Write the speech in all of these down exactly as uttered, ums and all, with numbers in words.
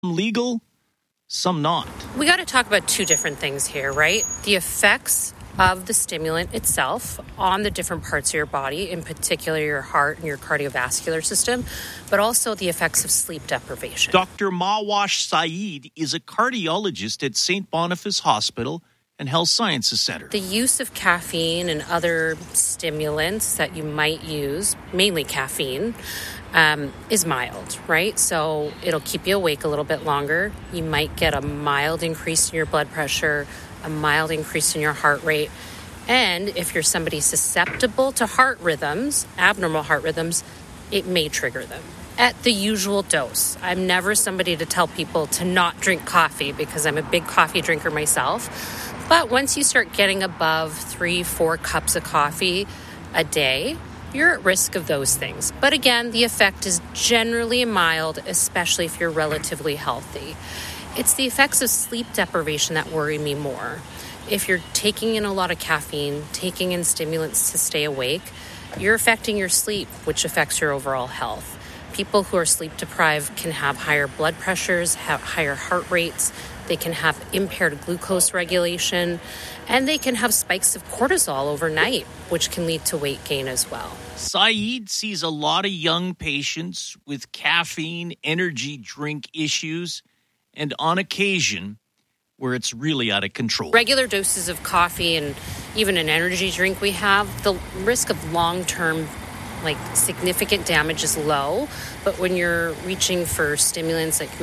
legal, some not. We got to talk about two different things here, right? The effects of the stimulant itself on the different parts of your body, in particular your heart and your cardiovascular system, but also the effects of sleep deprivation. Doctor Mawash Saeed is a cardiologist at Saint Boniface Hospital and Health Sciences Center. The use of caffeine and other stimulants that you might use, mainly caffeine, um, is mild, right? So it'll keep you awake a little bit longer. You might get a mild increase in your blood pressure, a mild increase in your heart rate. And if you're somebody susceptible to heart rhythms, abnormal heart rhythms, it may trigger them at the usual dose. I'm never somebody to tell people to not drink coffee because I'm a big coffee drinker myself. But once you start getting above three, four cups of coffee a day, you're at risk of those things. But again, the effect is generally mild, especially if you're relatively healthy. It's the effects of sleep deprivation that worry me more. If you're taking in a lot of caffeine, taking in stimulants to stay awake, you're affecting your sleep, which affects your overall health. People who are sleep deprived can have higher blood pressures, have higher heart rates, they can have impaired glucose regulation, and they can have spikes of cortisol overnight, which can lead to weight gain as well. Saeed sees a lot of young patients with caffeine, energy drink issues, and on occasion, where it's really out of control. Regular doses of coffee and even an energy drink we have, the risk of long-term, like significant damage is low. But when you're reaching for stimulants like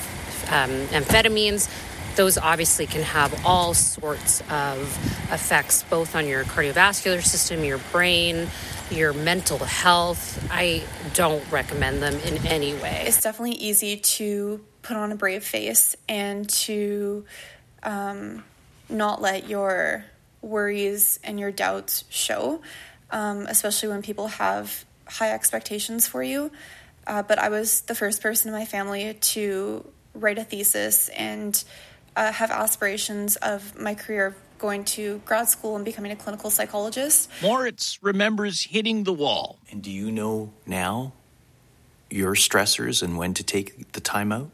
methamphetamines, those obviously can have all sorts of effects, both on your cardiovascular system, your brain, your mental health. I don't recommend them in any way. It's definitely easy to put on a brave face and to um, not let your worries and your doubts show, um, especially when people have high expectations for you. Uh, but I was the first person in my family to write a thesis and uh, have aspirations of my career going to grad school and becoming a clinical psychologist. Moritz remembers hitting the wall. And do you know now your stressors and when to take the time out?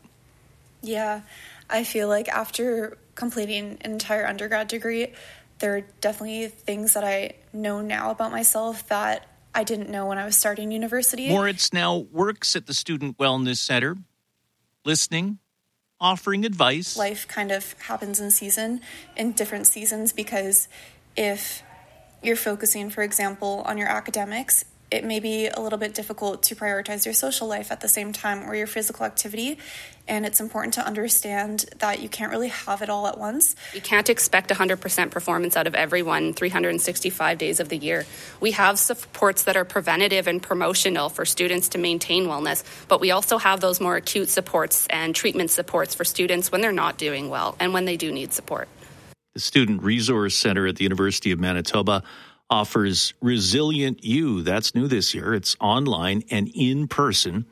Yeah, I feel like after completing an entire undergrad degree, there are definitely things that I know now about myself that I didn't know when I was starting university. Moritz now works at the Student Wellness Center, listening, offering advice. Life kind of happens in season, in different seasons, because if you're focusing, for example, on your academics, it may be a little bit difficult to prioritize your social life at the same time or your physical activity. And it's important to understand that you can't really have it all at once. You can't expect one hundred percent performance out of everyone three hundred sixty-five days of the year. We have supports that are preventative and promotional for students to maintain wellness, but we also have those more acute supports and treatment supports for students when they're not doing well and when they do need support. The Student Resource Center at the University of Manitoba offers Resilient You. That's new this year. It's online and in person.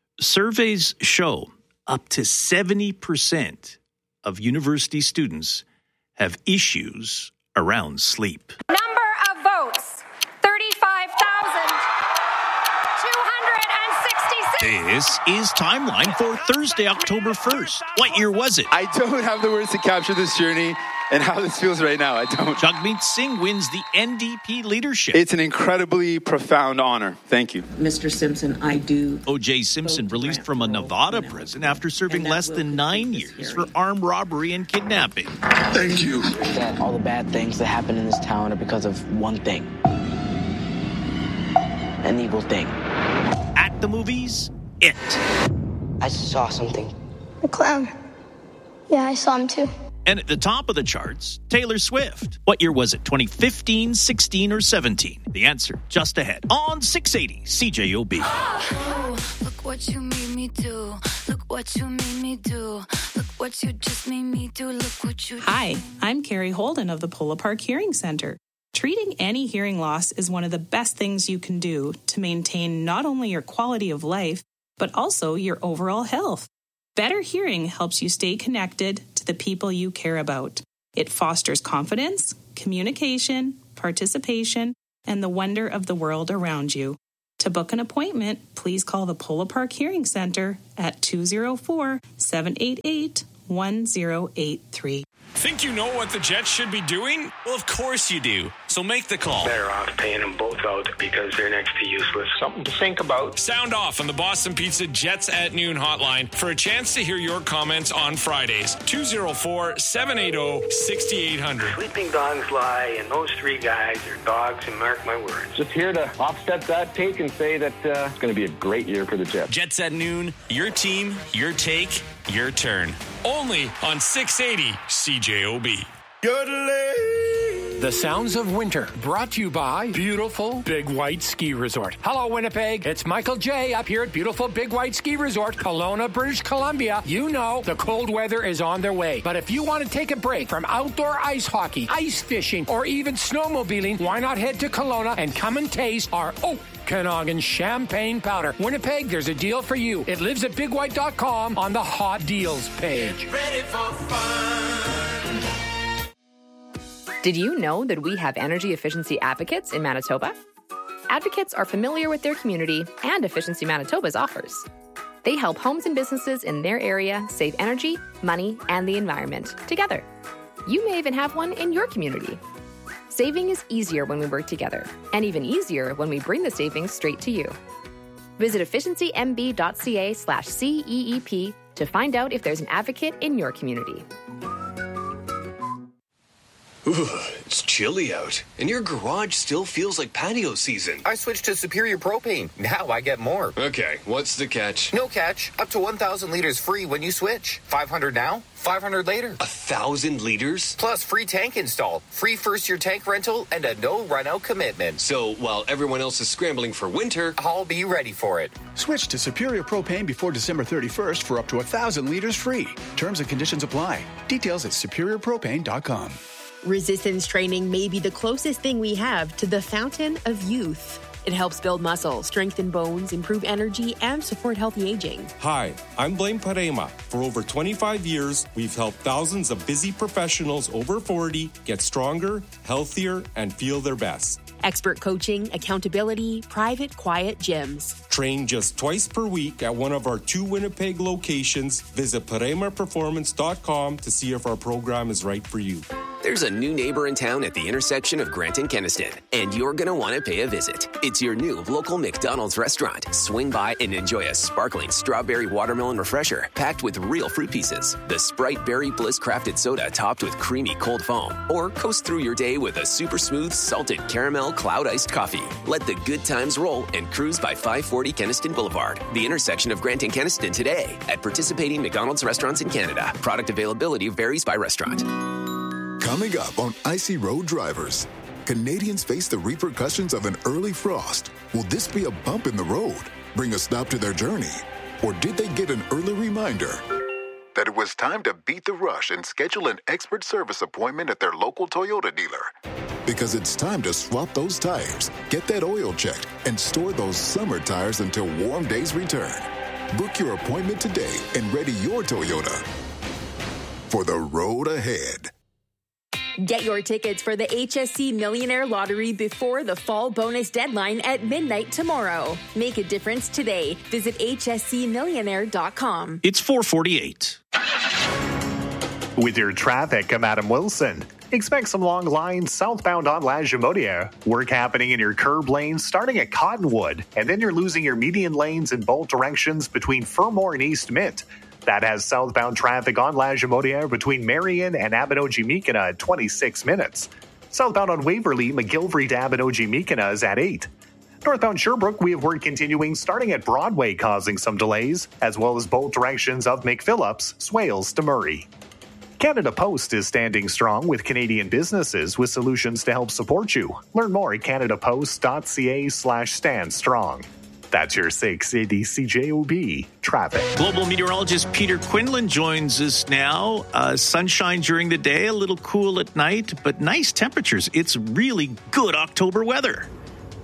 Surveys show up to seventy percent of university students have issues around sleep. Number of votes, thirty-five thousand two hundred sixty-six. This is Timeline for Thursday, October first. What year was it? I don't have the words to capture this journey and how this feels right now. I don't. Jagmeet Singh wins the N D P leadership. It's an incredibly profound honor. Thank you. Mister Simpson, I do. O J Simpson released from a Nevada prison after serving less than nine years for armed robbery and kidnapping. Thank you. That all the bad things that happen in this town are because of one thing. An evil thing. At the movies, It. I saw something. A clown. Yeah, I saw him too. And at the top of the charts, Taylor Swift. What year was it? twenty fifteen, sixteen, or seventeen? The answer just ahead on six eighty C J O B. Oh, look what you made me do. Look what you made me do. Look what you just made me do. Look what you. Hi, I'm Carrie Holden of the Polo Park Hearing Center. Treating any hearing loss is one of the best things you can do to maintain not only your quality of life, but also your overall health. Better hearing helps you stay connected to the people you care about. It fosters confidence, communication, participation, and the wonder of the world around you. To book an appointment, please call the Polo Park Hearing Center at two oh four, seven eight eight, one oh eight three. Think you know what the Jets should be doing? Well, of course you do. So make the call. Better off paying them both out because they're next to useless. Something to think about. Sound off on the Boston Pizza Jets at Noon hotline for a chance to hear your comments on Fridays. two oh four, seven eight zero, six eight zero zero. Sleeping dogs lie, and those three guys are dogs, and mark my words. Just here to offset that take and say that uh, it's going to be a great year for the Jets. Jets at Noon, your team, your take, your turn. Only on six eighty C J O B. The sounds of winter, brought to you by beautiful Big White Ski Resort. Hello, Winnipeg. It's Michael J. up here at beautiful Big White Ski Resort, Kelowna, British Columbia. You know the cold weather is on their way. But if you want to take a break from outdoor ice hockey, ice fishing, or even snowmobiling, why not head to Kelowna and come and taste our Okanagan Champagne Powder. Winnipeg, there's a deal for you. It lives at big white dot com on the hot deals page. Get ready for fun. Did you know that we have energy efficiency advocates in Manitoba? Advocates are familiar with their community and Efficiency Manitoba's offers. They help homes and businesses in their area save energy, money, and the environment together. You may even have one in your community. Saving is easier when we work together, and even easier when we bring the savings straight to you. Visit efficiency m b dot c a slash C E E P to find out if there's an advocate in your community. Ooh, it's chilly out, and your garage still feels like patio season. I switched to Superior Propane. Now I get more. Okay, what's the catch? No catch. Up to one thousand liters free when you switch. five hundred now, five hundred later. A thousand liters? Plus free tank install, free first-year tank rental, and a no-run-out commitment. So while everyone else is scrambling for winter, I'll be ready for it. Switch to Superior Propane before December thirty-first for up to one thousand liters free. Terms and conditions apply. Details at superior propane dot com. Resistance training may be the closest thing we have to the fountain of youth. It helps build muscle, strengthen bones, improve energy, and support healthy aging. Hi, I'm Blaine Parema. For over twenty-five years, we've helped thousands of busy professionals over forty get stronger, healthier, and feel their best. Expert coaching, accountability, private, quiet gyms. Train just twice per week at one of our two Winnipeg locations. Visit parema performance dot com to see if our program is right for you. There's a new neighbor in town at the intersection of Grant and Kenniston, and you're going to want to pay a visit. It's your new local McDonald's restaurant. Swing by and enjoy a sparkling strawberry watermelon refresher packed with real fruit pieces, the Sprite Berry Bliss crafted soda topped with creamy cold foam, or coast through your day with a super smooth salted caramel cloud iced coffee. Let the good times roll and cruise by five forty Kenniston Boulevard, the intersection of Grant and Kenniston today at participating McDonald's restaurants in Canada. Product availability varies by restaurant. Coming up on Icy Road Drivers, Canadians face the repercussions of an early frost. Will this be a bump in the road, bring a stop to their journey? Or did they get an early reminder that it was time to beat the rush and schedule an expert service appointment at their local Toyota dealer? Because it's time to swap those tires, get that oil checked, and store those summer tires until warm days return. Book your appointment today and ready your Toyota for the road ahead. Get your tickets for the H S C Millionaire Lottery before the fall bonus deadline at midnight tomorrow. Make a difference today. Visit H S C millionaire dot com. It's four forty-eight. With your traffic, I'm Adam Wilson. Expect some long lines southbound on La Jamodia. Work happening in your curb lanes starting at Cottonwood, and then you're losing your median lanes in both directions between Fermor and East Mint. That has southbound traffic on La Jamodia between Marion and Abinogi-Meekina at twenty-six minutes. Southbound on Waverly, McGilvery to Abinogi-Meekina is at eight. Northbound Sherbrooke, we have work continuing starting at Broadway, causing some delays, as well as both directions of McPhillips, Swales to Murray. Canada Post is standing strong with Canadian businesses with solutions to help support you. Learn more at canadapost.ca slash stand strong. That's your six eighty C J O B traffic. Global meteorologist Peter Quinlan joins us now. Uh, sunshine during the day, a little cool at night, but nice temperatures. It's really good October weather.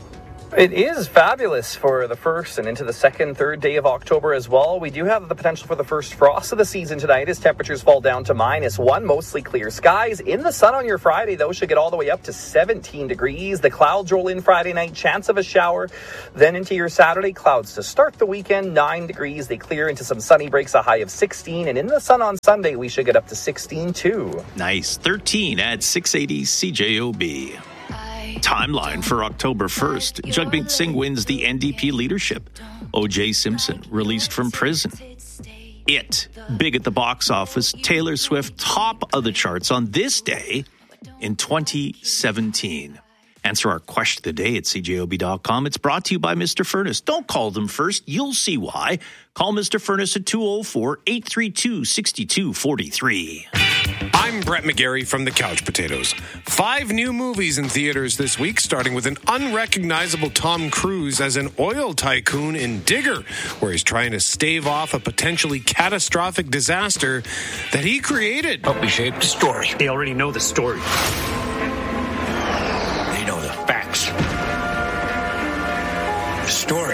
It is fabulous for the first and into the second, third day of October as well. We do have the potential for the first frost of the season tonight as temperatures fall down to minus one, mostly clear skies. In the sun on your Friday, though, should get all the way up to seventeen degrees. The clouds roll in Friday night, chance of a shower. Then into your Saturday, clouds to start the weekend, nine degrees. They clear into some sunny breaks, a high of sixteen. And in the sun on Sunday, we should get up to sixteen too. Nice. thirteen at six eighty C J O B. Timeline for October first. Jagmeet Singh wins the N D P leadership. O J Simpson released from prison. It, big at the box office. Taylor Swift top of the charts on this day in twenty seventeen. Answer our question of the day at C J O B dot com. It's brought to you by Mister Furnace. Don't call them first. You'll see why. Call Mister Furnace at two oh four, eight three two, six two four three. I'm Brett McGarry from the Couch Potatoes. Five new movies in theaters this week, starting with an unrecognizable Tom Cruise as an oil tycoon in Digger, where he's trying to stave off a potentially catastrophic disaster that he created. Help me shape the story. They already know the story. They know the facts. The story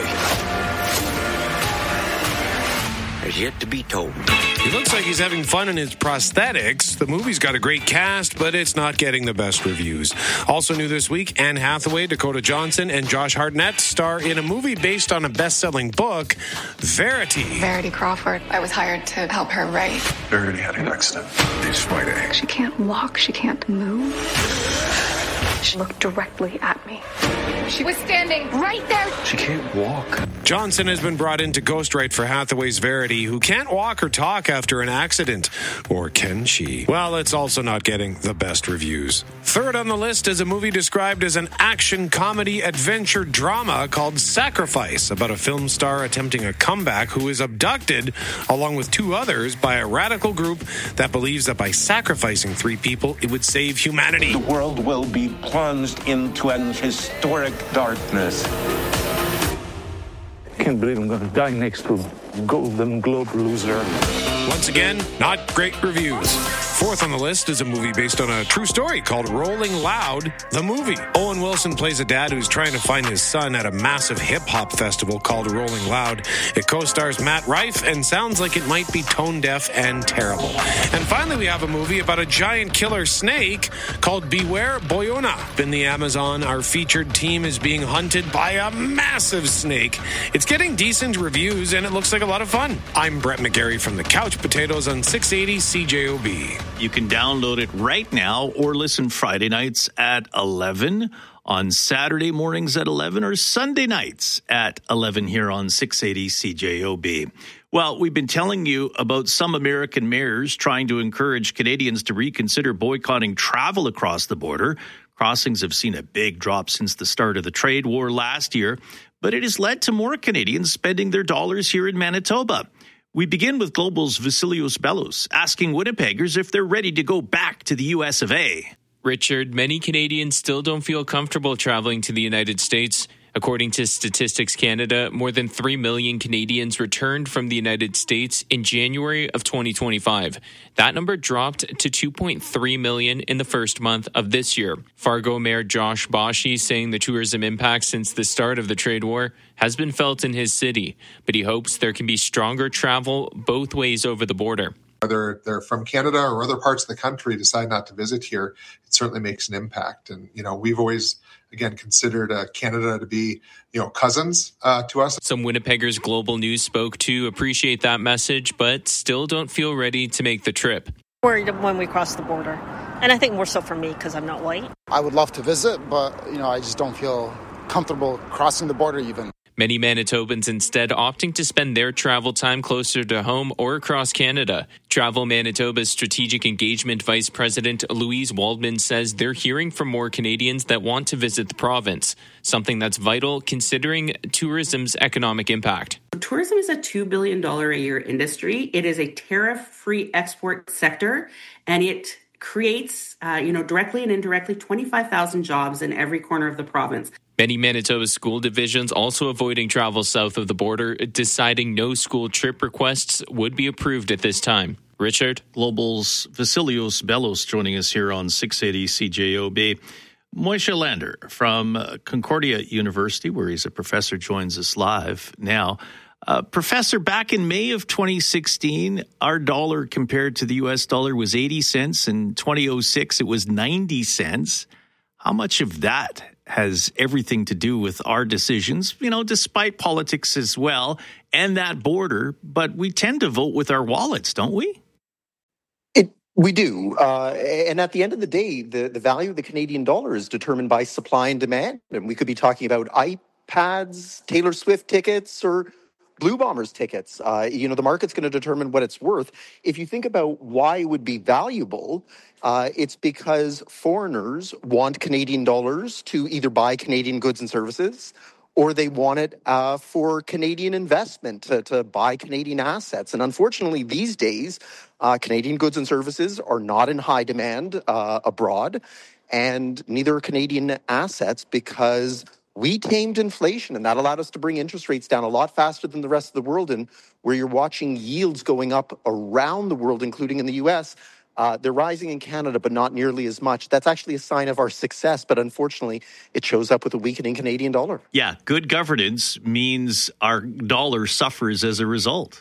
has yet to be told. He looks like he's having fun in his prosthetics. The movie's got a great cast, but it's not getting the best reviews. Also new this week, Anne Hathaway, Dakota Johnson, and Josh Hartnett star in a movie based on a best-selling book, Verity. Verity Crawford. I was hired to help her write. Verity had an accident. They spied her. She can't walk. She can't move. She looked directly at me. She was standing right there. She can't walk. Johnson has been brought in to ghostwrite for Hathaway's Verity, who can't walk or talk after an accident. Or can she? Well, it's also not getting the best reviews. Third on the list is a movie described as an action comedy adventure drama called Sacrifice, about a film star attempting a comeback who is abducted along with two others by a radical group that believes that by sacrificing three people, it would save humanity. The world will be plunged into an historic darkness. I can't believe I'm going to die next to Golden Globe loser. Once again, not great reviews. Fourth on the list is a movie based on a true story called Rolling Loud, the movie. Owen Wilson plays a dad who's trying to find his son at a massive hip-hop festival called Rolling Loud. It co-stars Matt Rife and sounds like it might be tone-deaf and terrible. And finally, we have a movie about a giant killer snake called Beware Boyona. In the Amazon, our featured team is being hunted by a massive snake. It's getting decent reviews, and it looks like a lot of fun. I'm Brett McGarry from the Couch Potatoes on six eighty C J O B. You can download it right now or listen Friday nights at eleven, on Saturday mornings at eleven, or Sunday nights at eleven here on six eighty C J O B. Well, we've been telling you about some American mayors trying to encourage Canadians to reconsider boycotting travel across the border. Crossings have seen a big drop since the start of the trade war last year, but it has led to more Canadians spending their dollars here in Manitoba. We begin with Global's Vasilios Bellos, asking Winnipeggers if they're ready to go back to the U S of A. Richard, many Canadians still don't feel comfortable traveling to the United States. According to Statistics Canada, more than three million Canadians returned from the United States in January of twenty twenty-five. That number dropped to two point three million in the first month of this year. Fargo Mayor Josh Boschee saying the tourism impact since the start of the trade war has been felt in his city, but he hopes there can be stronger travel both ways over the border. Whether they're from Canada or other parts of the country decide not to visit here, it certainly makes an impact. And, you know, we've always, again, considered uh, Canada to be, you know, cousins uh, to us. Some Winnipeggers Global News spoke to appreciate that message, but still don't feel ready to make the trip. Worried when we cross the border. And I think more so for me because I'm not white. I would love to visit, but, you know, I just don't feel comfortable crossing the border even. Many Manitobans instead opting to spend their travel time closer to home or across Canada. Travel Manitoba's Strategic Engagement Vice President Louise Waldman says they're hearing from more Canadians that want to visit the province, something that's vital considering tourism's economic impact. Tourism is a two billion dollars a year industry. It is a tariff-free export sector, and it creates, uh, you know, directly and indirectly twenty-five thousand jobs in every corner of the province. Many Manitoba school divisions also avoiding travel south of the border, deciding no school trip requests would be approved at this time. Richard? Global's Vasilios Bellos joining us here on six eighty C J O B. Moishe Lander from Concordia University, where he's a professor, joins us live now. Uh, professor, back in May of twenty sixteen, our dollar compared to the U S dollar was eighty cents. In twenty oh six, it was ninety cents. How much of that has everything to do with our decisions, you know, despite politics as well, and that border? But we tend to vote with our wallets, don't we? It We do. Uh, and at the end of the day, the, the value of the Canadian dollar is determined by supply and demand. And we could be talking about iPads, Taylor Swift tickets, or Blue Bombers tickets. Uh, you know, the market's going to determine what it's worth. If you think about why it would be valuable, uh, it's because foreigners want Canadian dollars to either buy Canadian goods and services, or they want it uh, for Canadian investment, to, to buy Canadian assets. And unfortunately, these days, uh, Canadian goods and services are not in high demand uh, abroad, and neither are Canadian assets, because we tamed inflation, and that allowed us to bring interest rates down a lot faster than the rest of the world. And where you're watching yields going up around the world, including in the U S, uh, they're rising in Canada, but not nearly as much. That's actually a sign of our success, but unfortunately, it shows up with a weakening Canadian dollar. Yeah, good governance means our dollar suffers as a result.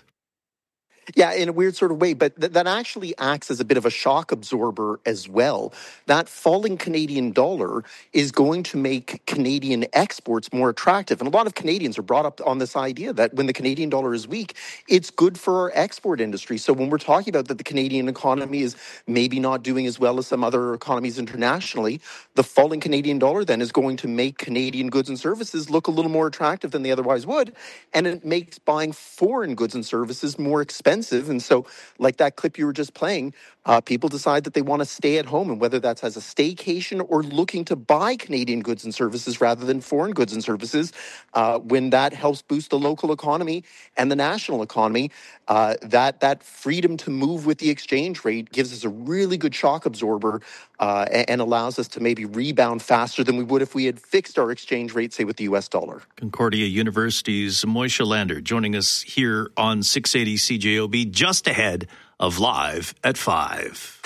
Yeah, in a weird sort of way, but th- that actually acts as a bit of a shock absorber as well. That falling Canadian dollar is going to make Canadian exports more attractive. And a lot of Canadians are brought up on this idea that when the Canadian dollar is weak, it's good for our export industry. So when we're talking about that the Canadian economy is maybe not doing as well as some other economies internationally, the falling Canadian dollar then is going to make Canadian goods and services look a little more attractive than they otherwise would. And it makes buying foreign goods and services more expensive. And so, like that clip you were just playing, uh, people decide that they want to stay at home, and whether that's as a staycation or looking to buy Canadian goods and services rather than foreign goods and services, uh, when that helps boost the local economy and the national economy, uh, that that freedom to move with the exchange rate gives us a really good shock absorber uh, and, and allows us to maybe rebound faster than we would if we had fixed our exchange rate, say, with the U S dollar. Concordia University's Moishe Lander joining us here on six eighty C J O B, just ahead of Live at five.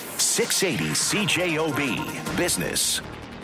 six eighty C J O B Business.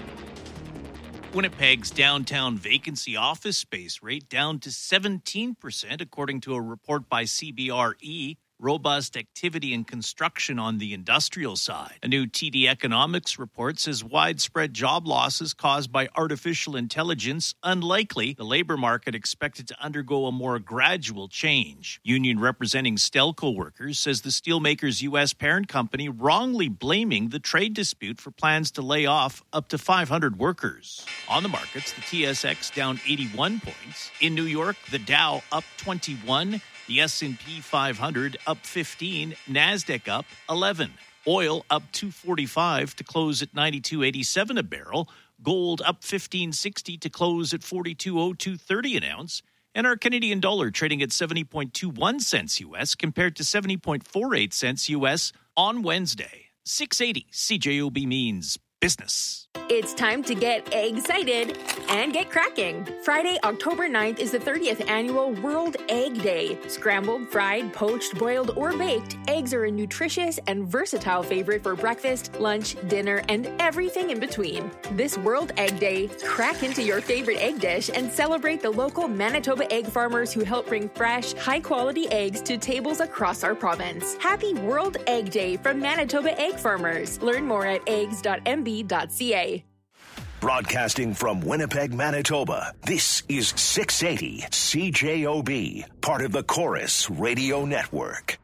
Winnipeg's downtown vacancy office space rate down to seventeen percent, according to a report by C B R E. Robust activity in construction on the industrial side. A new T D Economics report says widespread job losses caused by artificial intelligence unlikely. The labor market expected to undergo a more gradual change. Union representing Stelco workers says the steelmaker's U S parent company wrongly blaming the trade dispute for plans to lay off up to five hundred workers. On the markets, the T S X down eighty-one points. In New York, the Dow up twenty-one. The S and P five hundred up fifteen, NASDAQ up eleven. Oil up two forty-five to close at ninety-two eighty-seven a barrel. Gold up fifteen sixty to close at forty-two oh two thirty an ounce. And our Canadian dollar trading at seventy point two one cents U S compared to seventy point four eight cents U S on Wednesday. six eighty C J O B means business. It's time to get excited and get cracking. Friday, October ninth is the thirtieth annual World Egg Day. Scrambled, fried, poached, boiled, or baked, eggs are a nutritious and versatile favorite for breakfast, lunch, dinner, and everything in between. This World Egg Day, crack into your favorite egg dish and celebrate the local Manitoba egg farmers who help bring fresh, high-quality eggs to tables across our province. Happy World Egg Day from Manitoba Egg Farmers. Learn more at eggs dot m b dot c a. Broadcasting from Winnipeg, Manitoba, this is six eighty C J O B, part of the Chorus Radio Network.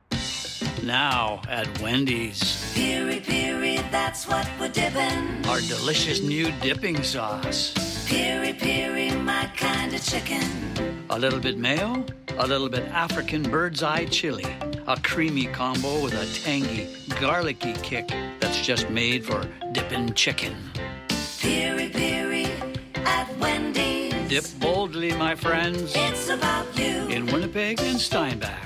Now at Wendy's. Piri Piri, that's what we're dipping. Our delicious new dipping sauce. Piri Piri, my kind of chicken. A little bit mayo, a little bit African bird's eye chili. A creamy combo with a tangy, garlicky kick that's just made for dipping chicken. Piri Piri at Wendy's. Dip boldly, my friends. It's about you. In Winnipeg and Steinbach.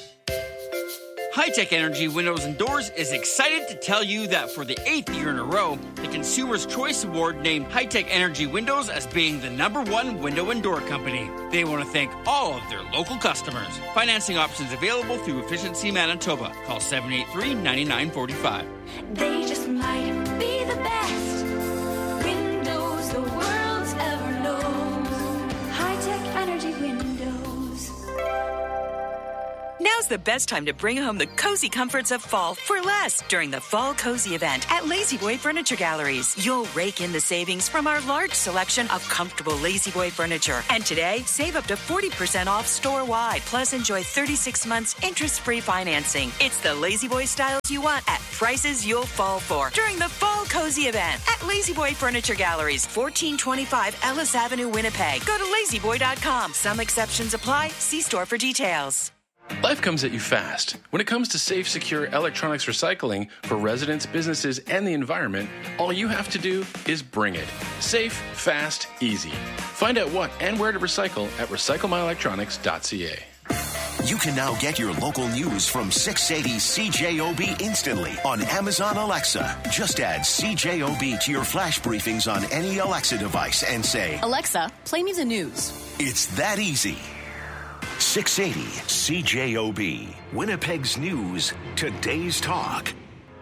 High-Tech Energy Windows and Doors is excited to tell you that for the eighth year in a row, the Consumer's Choice Award named High-Tech Energy Windows as being the number one window and door company. They want to thank all of their local customers. Financing options available through Efficiency Manitoba. Call seven eight three, nine nine four five. They just might be the best. Windows Now's the best time to bring home the cozy comforts of fall for less during the Fall Cozy event at La-Z-Boy Furniture Galleries. You'll rake in the savings from our large selection of comfortable La-Z-Boy furniture. And today, save up to forty percent off store-wide. Plus, enjoy thirty-six months interest-free financing. It's the La-Z-Boy styles you want at prices you'll fall for during the Fall Cozy event at La-Z-Boy Furniture Galleries, fourteen twenty-five Ellis Avenue, Winnipeg. Go to lazy boy dot com. Some exceptions apply. See store for details. Life comes at you fast. When it comes to safe, secure electronics recycling for residents, businesses, and the environment, all you have to do is bring it. Safe, fast, easy. Find out what and where to recycle at recycle my electronics dot c a. You can now get your local news from six eighty C J O B instantly on Amazon Alexa. Just add C J O B to your flash briefings on any Alexa device and say, Alexa, play me the news. It's that easy. six eighty C J O B, Winnipeg's news, today's talk.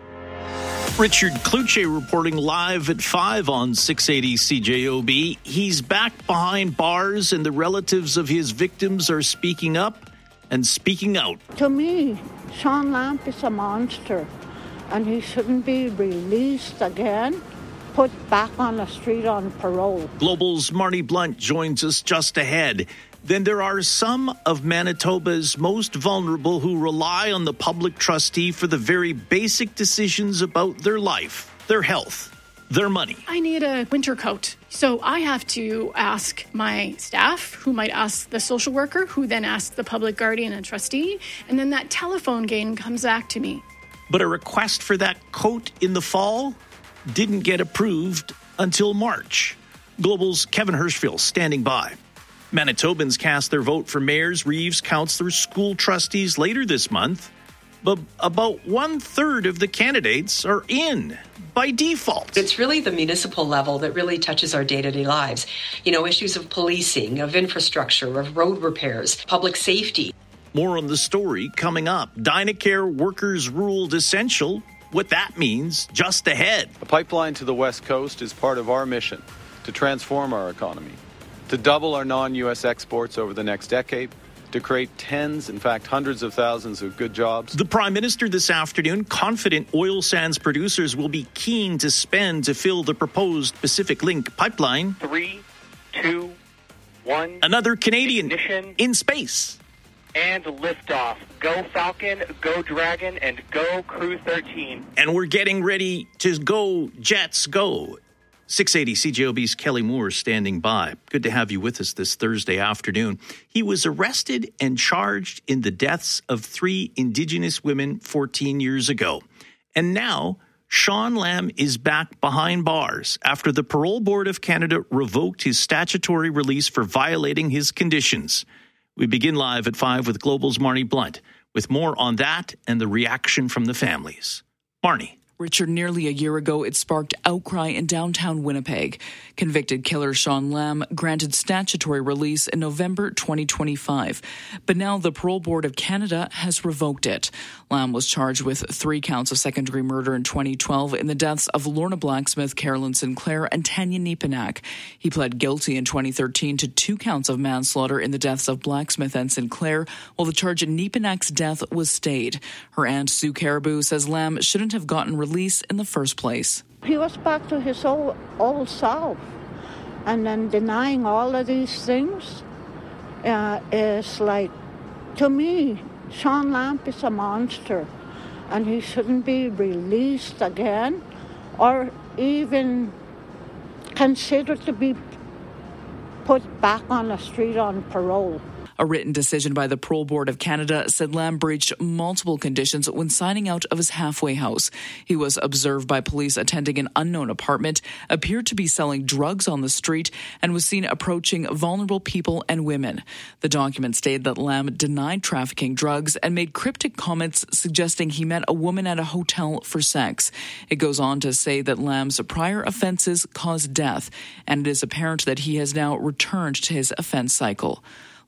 Richard Kluche reporting live at five on six eighty C J O B. He's back behind bars and the relatives of his victims are speaking up and speaking out. To me, Sean Lamp is a monster and he shouldn't be released again, put back on the street on parole. Global's Marnie Blunt joins us just ahead. Then there are some of Manitoba's most vulnerable who rely on the public trustee for the very basic decisions about their life, their health, their money. I need a winter coat. So I have to ask my staff, who might ask the social worker, who then asks the public guardian and trustee, and then that telephone game comes back to me. But a request for that coat in the fall didn't get approved until March. Global's Kevin Hirschfield standing by. Manitobans cast their vote for mayors, reeves, councillors, school trustees later this month, but about one-third of the candidates are in by default. It's really the municipal level that really touches our day-to-day lives. You know, issues of policing, of infrastructure, of road repairs, public safety. More on the story coming up. Dynacare workers ruled essential. What that means just ahead. A pipeline to the West Coast is part of our mission to transform our economy, to double our non-U S exports over the next decade, to create tens, in fact, hundreds of thousands of good jobs. The Prime Minister this afternoon confident oil sands producers will be keen to spend to fill the proposed Pacific Link pipeline. Three, two, one. Another Canadian ignition, in space. And liftoff. Go Falcon, go Dragon, and go Crew thirteen. And we're getting ready to go, Jets, go. six eighty C J O B's Kelly Moore standing by. Good to have you with us this Thursday afternoon. He was arrested and charged in the deaths of three Indigenous women fourteen years ago. And now Sean Lamb is back behind bars after the Parole Board of Canada revoked his statutory release for violating his conditions. We begin live at five with Global's Marnie Blunt with more on that and the reaction from the families. Marnie. Richard, nearly a year ago, it sparked outcry in downtown Winnipeg. Convicted killer Sean Lamb granted statutory release in November twenty twenty-five. But now the Parole Board of Canada has revoked it. Lamb was charged with three counts of second-degree murder in twenty twelve in the deaths of Lorna Blacksmith, Carolyn Sinclair, and Tanya Nepinak. He pled guilty in twenty thirteen to two counts of manslaughter in the deaths of Blacksmith and Sinclair, while the charge in Nepinak's death was stayed. Her aunt, Sue Caribou, says Lamb shouldn't have gotten release Release in the first place. He was back to his old, old self, and then denying all of these things uh, is like, to me, Sean Lamp is a monster, and he shouldn't be released again or even considered to be put back on the street on parole. A written decision by the Parole Board of Canada said Lamb breached multiple conditions when signing out of his halfway house. He was observed by police attending an unknown apartment, appeared to be selling drugs on the street, and was seen approaching vulnerable people and women. The document stated that Lamb denied trafficking drugs and made cryptic comments suggesting he met a woman at a hotel for sex. It goes on to say that Lamb's prior offences caused death, and it is apparent that he has now returned to his offence cycle.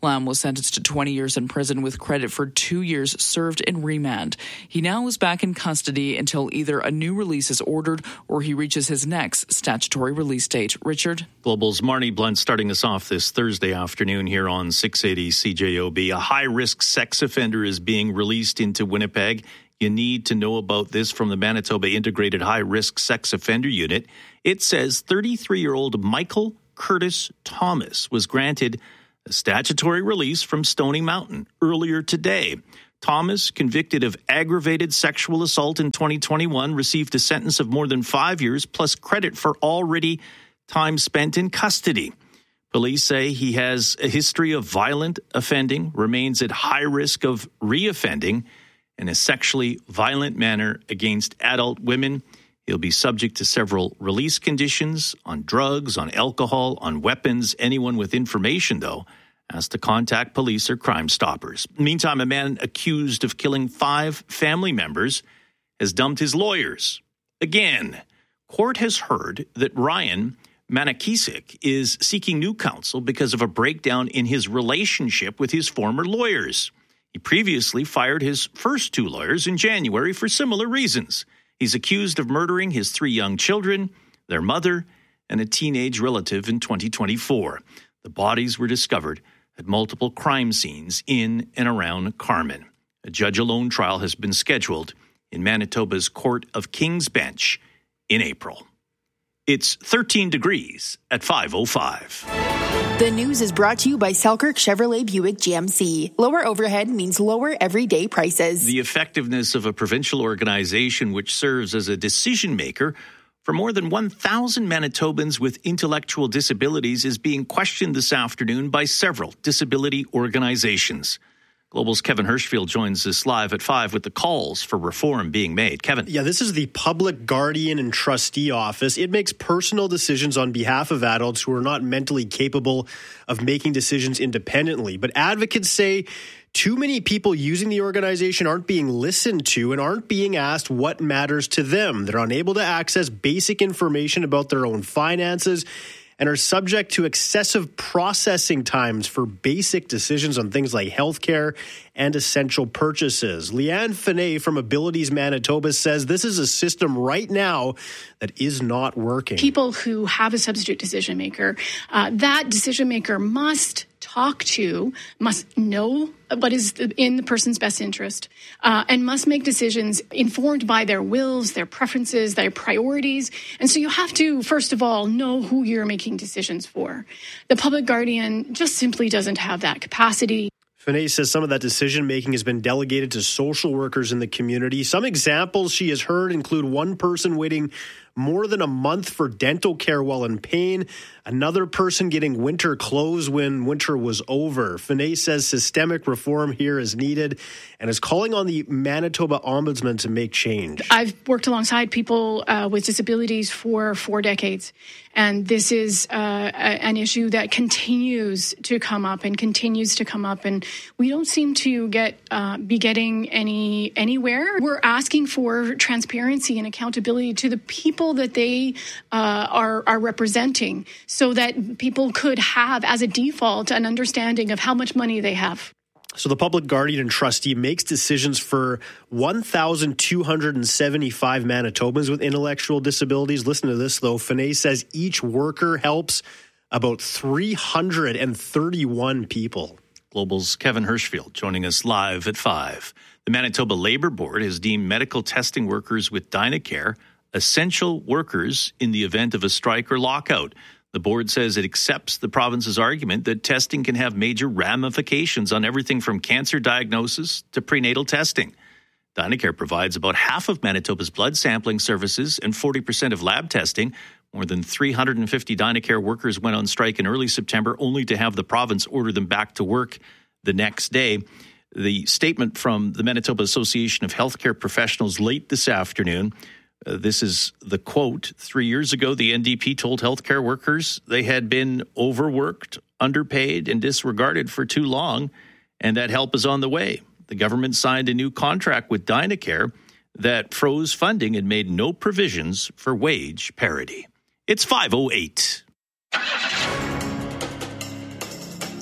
Lamb was sentenced to twenty years in prison with credit for two years served in remand. He now is back in custody until either a new release is ordered or he reaches his next statutory release date. Richard? Global's Marnie Blunt starting us off this Thursday afternoon here on six eighty C J O B. A high-risk sex offender is being released into Winnipeg. You need to know about this from the Manitoba Integrated High-Risk Sex Offender Unit. It says thirty-three-year-old Michael Curtis Thomas was granted a statutory release from Stony Mountain earlier today. Thomas, convicted of aggravated sexual assault in twenty twenty-one, received a sentence of more than five years plus credit for already time spent in custody. Police say he has a history of violent offending, remains at high risk of reoffending, in a sexually violent manner against adult women. He'll be subject to several release conditions on drugs, on alcohol, on weapons. Anyone with information, though, has to contact police or Crime Stoppers. Meantime, a man accused of killing five family members has dumped his lawyers. Again, court has heard that Ryan Manakisik is seeking new counsel because of a breakdown in his relationship with his former lawyers. He previously fired his first two lawyers in January for similar reasons. He's accused of murdering his three young children, their mother, and a teenage relative in twenty twenty-four. The bodies were discovered at multiple crime scenes in and around Carman. A judge-alone trial has been scheduled in Manitoba's Court of King's Bench in April. It's thirteen degrees at five oh five. The news is brought to you by Selkirk Chevrolet Buick G M C. Lower overhead means lower everyday prices. The effectiveness of a provincial organization which serves as a decision maker for more than one thousand Manitobans with intellectual disabilities is being questioned this afternoon by several disability organizations. Global's Kevin Hirschfield joins us live at five with the calls for reform being made. Kevin. Yeah, this is the Public Guardian and Trustee Office. It makes personal decisions on behalf of adults who are not mentally capable of making decisions independently. But advocates say too many people using the organization aren't being listened to and aren't being asked what matters to them. They're unable to access basic information about their own finances and are subject to excessive processing times for basic decisions on things like healthcare and essential purchases. Leanne Finney from Abilities Manitoba says this is a system right now that is not working. People who have a substitute decision maker, uh, that decision maker must talk to, must know what is in the person's best interest, uh, and must make decisions informed by their wills, their preferences, their priorities. And so you have to, first of all, know who you're making decisions for. The public guardian just simply doesn't have that capacity. Finney says some of that decision-making has been delegated to social workers in the community. Some examples she has heard include one person waiting more than a month for dental care while in pain, another person getting winter clothes when winter was over. Finney says systemic reform here is needed and is calling on the Manitoba Ombudsman to make change. I've worked alongside people uh, with disabilities for four decades, and this is uh, a, an issue that continues to come up and continues to come up, and we don't seem to get uh, be getting any anywhere. We're asking for transparency and accountability to the people that they uh, are, are representing, so that people could have, as a default, an understanding of how much money they have. So the public guardian and trustee makes decisions for one thousand two hundred seventy-five Manitobans with intellectual disabilities. Listen to this, though. Finney says each worker helps about three hundred thirty-one people. Global's Kevin Hirschfield joining us live at five. The Manitoba Labour Board has deemed medical testing workers with Dynacare essential workers in the event of a strike or lockout. The board says it accepts the province's argument that testing can have major ramifications on everything from cancer diagnosis to prenatal testing. Dynacare provides about half of Manitoba's blood sampling services and forty percent of lab testing. More than three hundred fifty Dynacare workers went on strike in early September, only to have the province order them back to work the next day. The statement from the Manitoba Association of Healthcare Professionals late this afternoon. Uh, this is the quote. Three years ago, the N D P told healthcare workers they had been overworked, underpaid, and disregarded for too long, and that help is on the way. The government signed a new contract with Dynacare that froze funding and made no provisions for wage parity. It's five oh eight.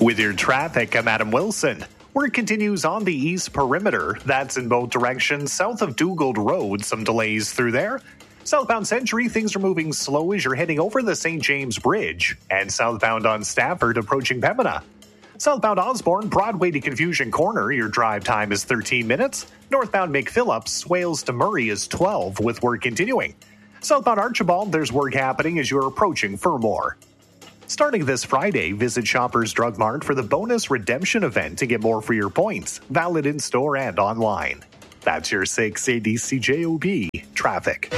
With your traffic, I'm Adam Wilson. Work continues on the east perimeter. That's in both directions. South of Dugald Road, some delays through there. Southbound Century, things are moving slow as you're heading over the Saint James Bridge. And southbound on Stafford, approaching Pembina. Southbound Osborne, Broadway to Confusion Corner, your drive time is thirteen minutes. Northbound McPhillips, Wales to Murray is twelve, with work continuing. Southbound Archibald, there's work happening as you're approaching Fermor. Starting this Friday, visit Shoppers Drug Mart for the bonus redemption event to get more for your points, valid in-store and online. That's your six eighty C J O B traffic.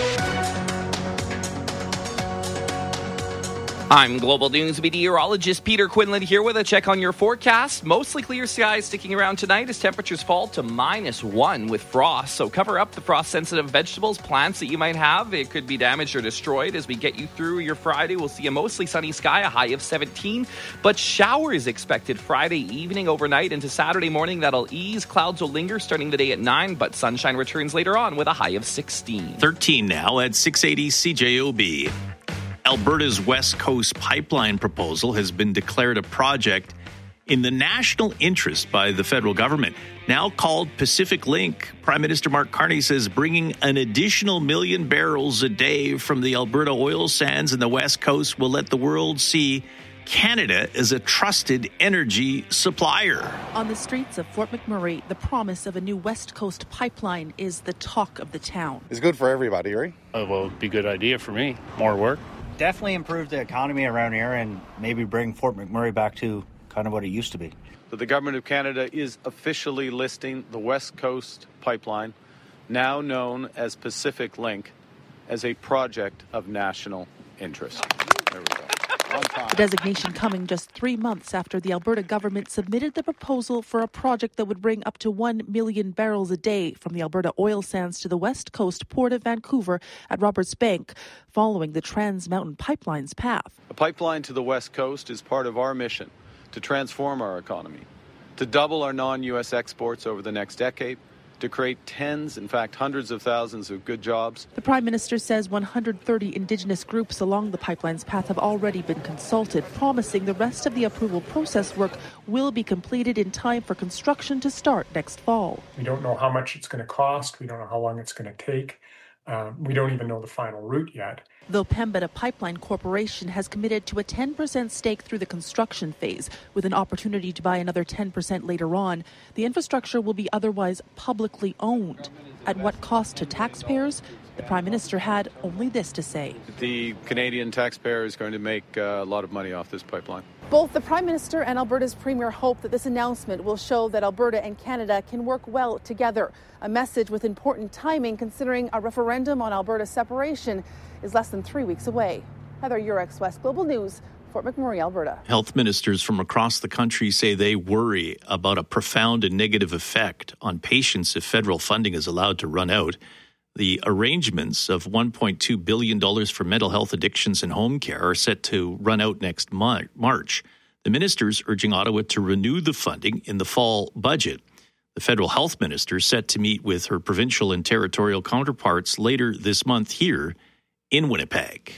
I'm Global News meteorologist Peter Quinlan here with a check on your forecast. Mostly clear skies sticking around tonight as temperatures fall to minus one with frost. So cover up the frost-sensitive vegetables, plants that you might have. It could be damaged or destroyed. As we get you through your Friday, we'll see a mostly sunny sky, a high of seventeen. But showers expected Friday evening, overnight into Saturday morning. That'll ease. Clouds will linger starting the day at nine, but sunshine returns later on with a high of sixteen. thirteen now at six eighty C J O B. Alberta's West Coast pipeline proposal has been declared a project in the national interest by the federal government. Now called Pacific Link, Prime Minister Mark Carney says bringing an additional million barrels a day from the Alberta oil sands in the West Coast will let the world see Canada as a trusted energy supplier. On the streets of Fort McMurray, the promise of a new West Coast pipeline is the talk of the town. It's good for everybody, right? Oh, well, it'd be a good idea for me. More work. Definitely improve the economy around here and maybe bring Fort McMurray back to kind of what it used to be. So the Government of Canada is officially listing the West Coast Pipeline, now known as Pacific Link, as a project of national interest. There we go. The designation coming just three months after the Alberta government submitted the proposal for a project that would bring up to one million barrels a day from the Alberta oil sands to the West Coast Port of Vancouver at Roberts Bank, following the Trans Mountain Pipeline's path. A pipeline to the West Coast is part of our mission to transform our economy, to double our non-U S exports over the next decade, to create tens, in fact hundreds of thousands of good jobs. The Prime Minister says one hundred thirty Indigenous groups along the pipeline's path have already been consulted, promising the rest of the approval process work will be completed in time for construction to start next fall. We don't know how much it's going to cost. We don't know how long it's going to take. Uh, we don't even know the final route yet. Though Pembina Pipeline Corporation has committed to a ten percent stake through the construction phase, with an opportunity to buy another ten percent later on, the infrastructure will be otherwise publicly owned. At what cost to taxpayers? The Prime Minister had only this to say. The Canadian taxpayer is going to make uh, a lot of money off this pipeline. Both the Prime Minister and Alberta's Premier hope that this announcement will show that Alberta and Canada can work well together. A message with important timing, considering a referendum on Alberta separation is less than three weeks away. Heather Urex, West Global News, Fort McMurray, Alberta. Health ministers from across the country say they worry about a profound and negative effect on patients if federal funding is allowed to run out. The arrangements of one point two billion dollars for mental health addictions and home care are set to run out next March. The ministers urging Ottawa to renew the funding in the fall budget. The federal health minister set to meet with her provincial and territorial counterparts later this month here in Winnipeg.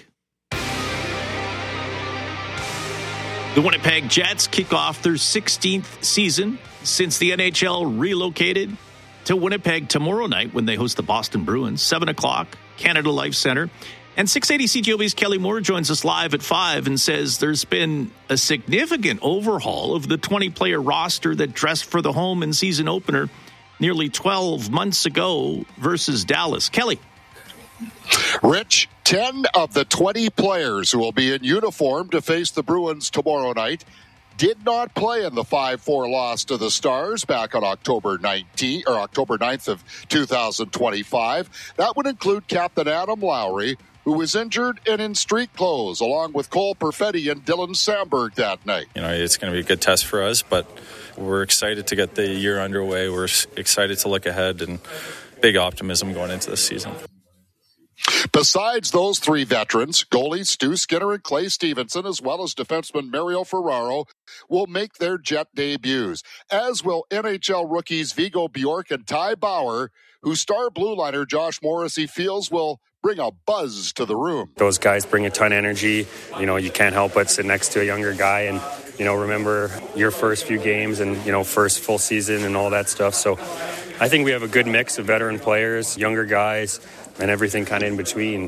The Winnipeg Jets kick off their sixteenth season since the N H L relocated to Winnipeg tomorrow night when they host the Boston Bruins, seven o'clock, Canada Life Centre. And six eighty C J O B's Kelly Moore joins us live at five and says there's been a significant overhaul of the twenty-player roster that dressed for the home and season opener nearly twelve months ago versus Dallas. Kelly. Rich, ten of the twenty players who will be in uniform to face the Bruins tomorrow night did not play in the five four loss to the Stars back on October nineteenth or October ninth of two thousand twenty-five. That would include Captain Adam Lowry, who was injured and in street clothes, along with Cole Perfetti and Dylan Samberg that night. You know, it's going to be a good test for us, but we're excited to get the year underway. We're excited to look ahead and big optimism going into this season. Besides those three veterans, goalies Stu Skinner and Clay Stevenson, as well as defenseman Mario Ferraro, will make their Jet debuts, as will N H L rookies Vigo Bjork and Ty Bauer, whose star blue liner Josh Morrissey feels will bring a buzz to the room. Those guys bring a ton of energy. You know, you can't help but sit next to a younger guy and, you know, remember your first few games and, you know, first full season and all that stuff. So I think we have a good mix of veteran players, younger guys, and everything kind of in between.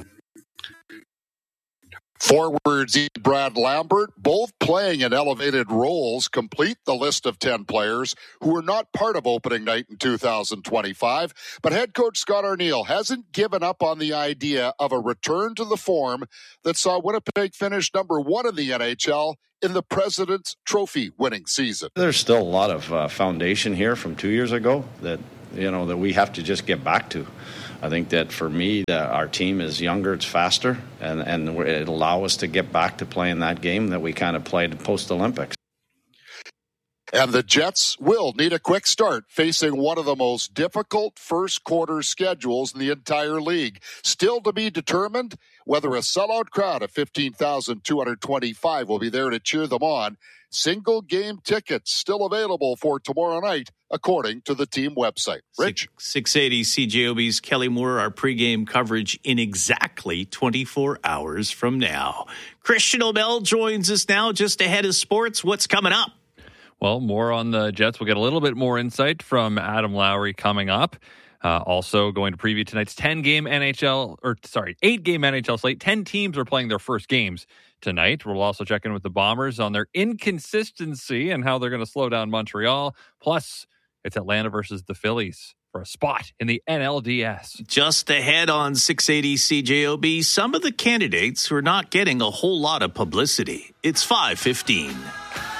Forwards Brad Lambert, both playing in elevated roles, complete the list of ten players who were not part of opening night in two thousand twenty-five. But head coach Scott Arniel hasn't given up on the idea of a return to the form that saw Winnipeg finish number one in the N H L in the President's Trophy winning season. There's still a lot of uh, foundation here from two years ago that, you know, that we have to just get back to. I think that for me, that our team is younger, it's faster, and, and it'll allow us to get back to playing that game that we kind of played post-Olympics. And the Jets will need a quick start, facing one of the most difficult first quarter schedules in the entire league. Still to be determined whether a sellout crowd of fifteen thousand two hundred twenty-five will be there to cheer them on. Single game tickets still available for tomorrow night, according to the team website. Rich? six eighty C J O B's Kelly Moore, our pregame coverage in exactly twenty-four hours from now. Christian O'Mell joins us now just ahead of sports. What's coming up? Well, more on the Jets. We'll get a little bit more insight from Adam Lowry coming up. Uh, also going to preview tonight's ten-game N H L, or sorry, eight-game N H L slate. Ten teams are playing their first games tonight. We'll also check in with the Bombers on their inconsistency and how they're going to slow down Montreal. Plus, it's Atlanta versus the Phillies for a spot in the N L D S. Just ahead on six eighty C J O B, some of the candidates who are not getting a whole lot of publicity. It's five fifteen.